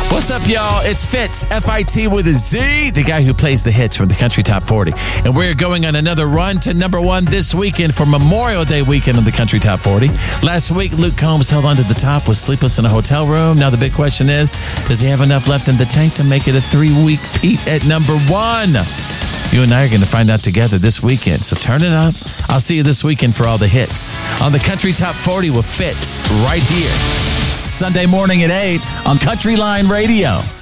What's up, y'all? It's Fitz, F-I-T with a Z, the guy who plays the hits from the Country Top 40. And we're going on another run to number one this weekend for Memorial Day weekend on the Country Top 40. Last week, Luke Combs held on to the top with Sleepless in a Hotel Room. Now the big question is, does he have enough left in the tank to make it a 3-week peat at number one? You and I are going to find out together this weekend, so turn it up. I'll see you this weekend for all the hits on the Country Top 40 with Fitz right here. Sunday morning at 8 on Country Line Radio.